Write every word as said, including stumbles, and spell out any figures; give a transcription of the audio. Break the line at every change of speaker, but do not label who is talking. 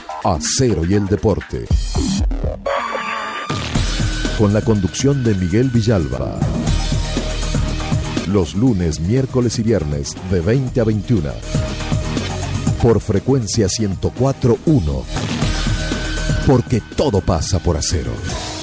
Acero y el deporte. Con la conducción de Miguel Villalba. Los lunes, miércoles y viernes de veinte a veintiuna. Por frecuencia ciento cuatro punto uno. Porque todo pasa por Acero.